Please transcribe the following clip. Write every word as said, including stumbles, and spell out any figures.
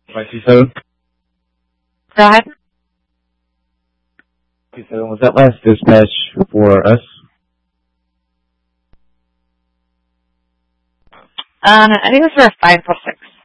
five two seven? Go ahead. two seven, was that last dispatch for us? Um, I think it was for a five four six.